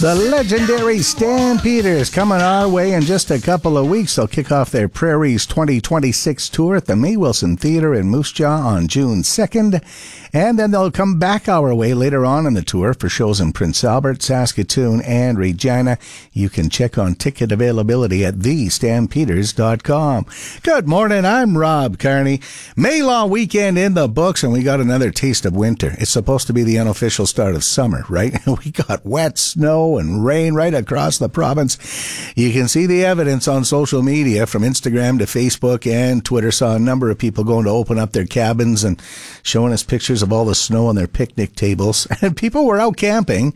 The legendary Stampeders coming our way in just a couple of weeks. They'll kick off their Prairies 2026 tour at the May Wilson Theatre in Moose Jaw on June 2nd. And then they'll come back our way later on in the tour for shows in Prince Albert, Saskatoon, and Regina. You can check on ticket availability at thestampeders.com. Good morning, I'm Rob Carney. May long weekend in the books, and we got another taste of winter. It's supposed to be the unofficial start of summer, right? We got wet snow and rain right across the province. You can see the evidence on social media from Instagram to Facebook and Twitter. Saw a number of people going to open up their cabins and showing us pictures of all the snow on their picnic tables. And people were out camping,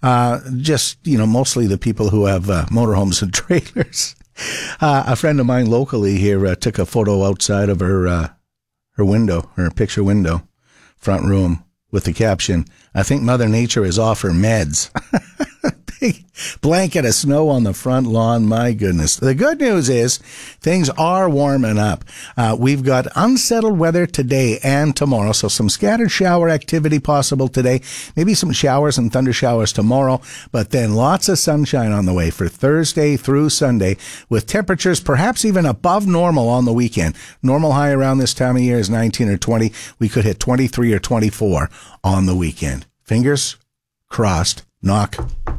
mostly the people who have motorhomes and trailers. A friend of mine locally here took a photo outside of her window, her picture window, front room, with the caption, "I think Mother Nature is off her meds." Big blanket of snow on the front lawn. My goodness. The good news is things are warming up. We've got unsettled weather today and tomorrow, so some scattered shower activity possible today. Maybe some showers and thunder showers tomorrow, but then lots of sunshine on the way for Thursday through Sunday, with temperatures perhaps even above normal on the weekend. Normal high around this time of year is 19 or 20. We could hit 23 or 24 on the weekend. Fingers crossed. Knock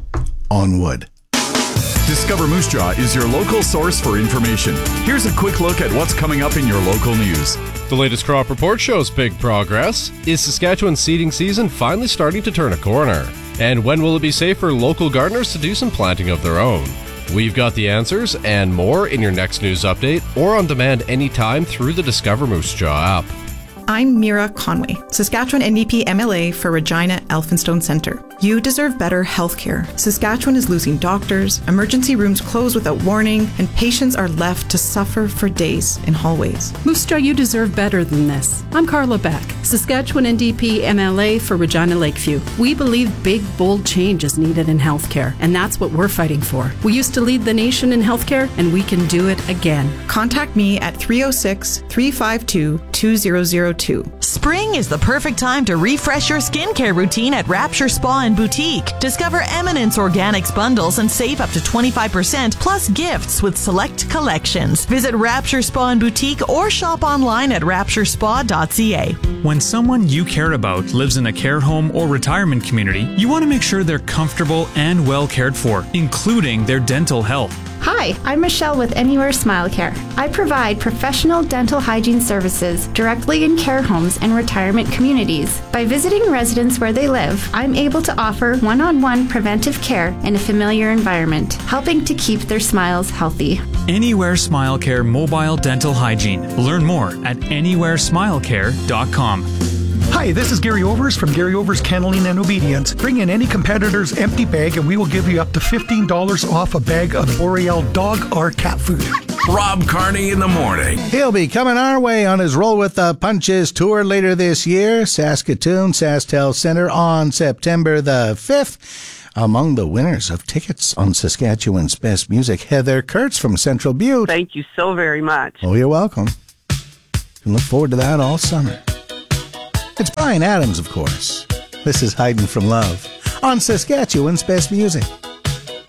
on wood. Discover Moose Jaw is your local source for information. Here's a quick look at what's coming up in your local news. The latest crop report shows big progress. Is Saskatchewan's seeding season finally starting to turn a corner? And when will it be safe for local gardeners to do some planting of their own? We've got the answers and more in your next news update or on demand anytime through the Discover Moose Jaw app. I'm Mira Conway, Saskatchewan NDP MLA for Regina Elphinstone Centre. You deserve better healthcare. Saskatchewan is losing doctors, emergency rooms close without warning, and patients are left to suffer for days in hallways. Moose Jaw, you deserve better than this. I'm Carla Beck, Saskatchewan NDP MLA for Regina Lakeview. We believe big, bold change is needed in healthcare, and that's what we're fighting for. We used to lead the nation in healthcare, and we can do it again. Contact me at 306-352-2002. Spring is the perfect time to refresh your skincare routine at Rapture Spa and Boutique. Discover Eminence Organics bundles and save up to 25% plus gifts with select collections. Visit Rapture Spa and Boutique or shop online at rapturespa.ca. When someone you care about lives in a care home or retirement community, you want to make sure they're comfortable and well cared for, including their dental health. Hi, I'm Michelle with Anywhere Smile Care. I provide professional dental hygiene services directly in care homes and retirement communities. By visiting residents where they live, I'm able to offer one-on-one preventive care in a familiar environment, helping to keep their smiles healthy. Anywhere Smile Care Mobile Dental Hygiene. Learn more at anywheresmilecare.com. Hi, this is Gary Overs from Gary Overs Kenneling and Obedience. Bring in any competitor's empty bag and we will give you up to $15 off a bag of Boreal dog or cat food. Rob Carney in the morning. He'll be coming our way on his Roll with the Punches tour later this year. Saskatoon, SaskTel Centre on September the 5th. Among the winners of tickets on Saskatchewan's Best Music, Heather Kurtz from Central Butte. Thank you so very much. Oh, you're welcome. You can look forward to that all summer. It's Brian Adams, of course. This is Hiding from Love on Saskatchewan's Best Music.